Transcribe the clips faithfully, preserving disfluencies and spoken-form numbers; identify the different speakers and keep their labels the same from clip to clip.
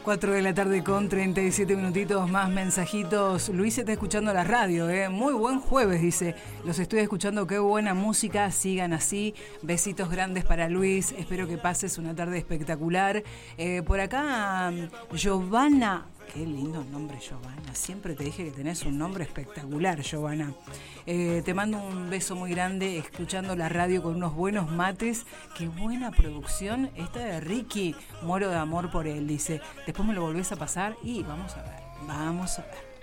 Speaker 1: cuatro de la tarde con treinta y siete minutitos, más mensajitos. Luis está escuchando la radio, ¿eh? Muy buen jueves, dice. Los estoy escuchando, qué buena música, sigan así. Besitos grandes para Luis, espero que pases una tarde espectacular. Eh, por acá, Giovanna. Qué lindo nombre, Giovanna. Siempre te dije que tenés un nombre espectacular, Giovanna. Eh, te mando un beso muy grande, escuchando la radio con unos buenos mates. Qué buena producción esta de Ricky. Muero de amor por él, dice. Después me lo volvés a pasar y vamos a ver, vamos a ver.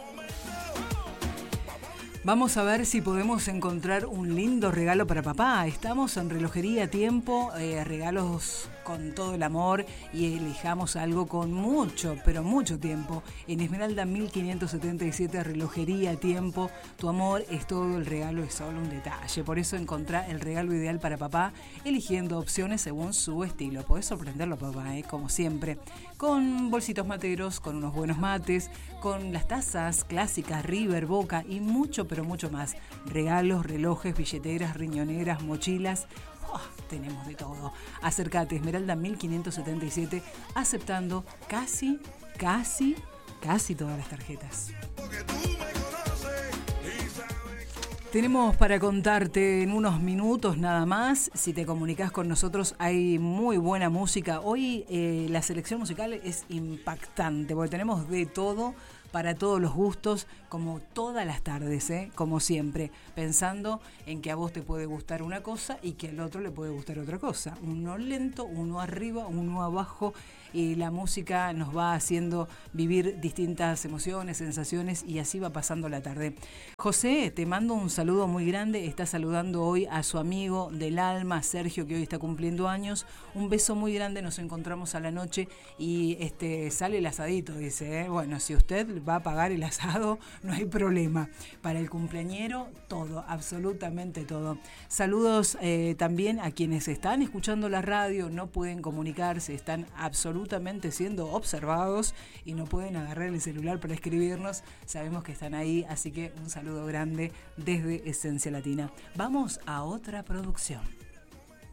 Speaker 1: Vamos a ver si podemos encontrar un lindo regalo para papá. Estamos en Relojería Tiempo, eh, regalos con todo el amor, y elijamos algo con mucho, pero mucho tiempo. En Esmeralda mil quinientos setenta y siete, Relojería Tiempo. Tu amor es todo, el regalo es solo un detalle. Por eso encontrá el regalo ideal para papá, eligiendo opciones según su estilo. Podés sorprenderlo, papá, ¿eh? Como siempre. Con bolsitos materos, con unos buenos mates, con las tazas clásicas River, Boca y mucho, pero mucho más. Regalos, relojes, billeteras, riñoneras, mochilas. Oh, tenemos de todo. Acércate, Esmeralda mil quinientos setenta y siete, aceptando casi, casi, casi todas las tarjetas. Tenemos para contarte en unos minutos nada más. Si te comunicas con nosotros, hay muy buena música. Hoy eh, la selección musical es impactante, porque tenemos de todo, para todos los gustos, como todas las tardes, ¿eh? Como siempre, pensando en que a vos te puede gustar una cosa y que al otro le puede gustar otra cosa. Uno lento, uno arriba, uno abajo, y la música nos va haciendo vivir distintas emociones, sensaciones, y así va pasando la tarde. José, te mando un saludo muy grande. Está saludando hoy a su amigo del alma, Sergio, que hoy está cumpliendo años. Un beso muy grande, nos encontramos a la noche y este sale el asadito, dice, ¿eh? Bueno, si usted va a pagar el asado, no hay problema. Para el cumpleañero, todo, absolutamente todo. Saludos eh, también a quienes están escuchando la radio, no pueden comunicarse, están absolutamente siendo observados y no pueden agarrar el celular para escribirnos. Sabemos que están ahí, así que un saludo grande desde Esencia Latina. Vamos a otra producción.